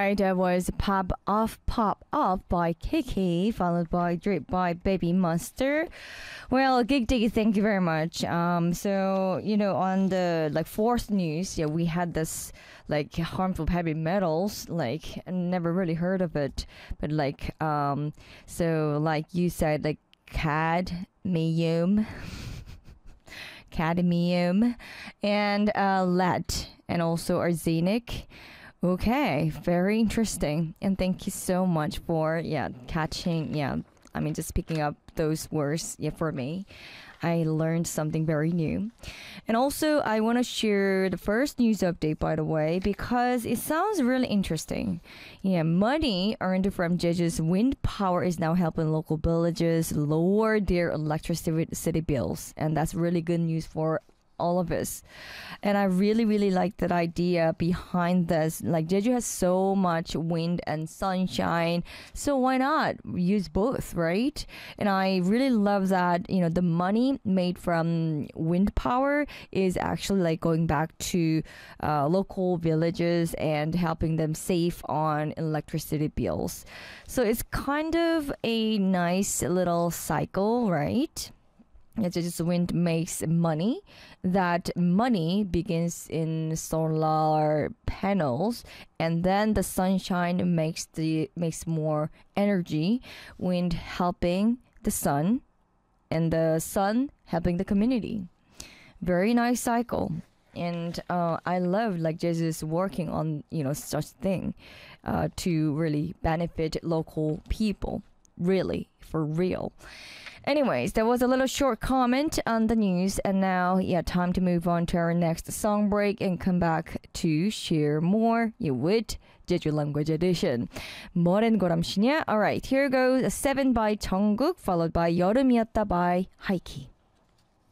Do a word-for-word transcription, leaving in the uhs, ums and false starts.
right, that was Pop Off Pop Off by Kiki, followed by Drip by Baby Monster. Well, Gig Diggy, thank you very much. Um, so you know, on the like fourth news, yeah, we had this like harmful heavy metals. Like I never really heard of it, but like um, so like you said, like cadmium, cadmium, and uh, lead, and also arsenic. Okay, very interesting. And thank you so much for yeah, catching yeah, I mean just picking up those words yeah for me. I learned something very new. And also I want to share the first news update by the way because it sounds really interesting. Yeah, money earned from Jeju's wind power is now helping local villages lower their electricity bills, and that's really good news for all of us. And I really really like that idea behind this. Like Jeju has so much wind and sunshine, so why not use both, right? And I really love that, you know, the money made from wind power is actually like going back to uh, local villages and helping them save on electricity bills. So it's kind of a nice little cycle, right? It's just wind makes money. That money begins in solar panels, and then the sunshine makes the makes more energy. Wind helping the sun, and the sun helping the community. Very nice cycle. And uh, I love like Jesus working on you know such thing uh, to really benefit local people. Really, for real. Anyways, that was a little short comment on the news, and now, yeah, time to move on to our next song break and come back to share more yeah, with Jeju Language Edition. 뭐는 고람시냐? Alright, here goes Seven by Jungkook, followed by 여름이었다 by Haiki.